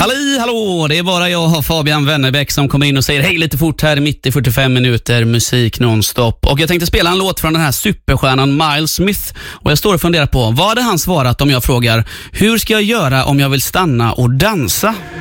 Hallå, det är bara jag och Fabian Wennerbäck som kommer in och säger hej lite fort här mitt i 45 minuter musik nonstop. Och jag tänkte spela en låt från den här superstjärnan Miles Smith. Och jag står och funderar på, vad hade han svarat om jag frågar, hur ska jag göra om jag vill stanna och dansa?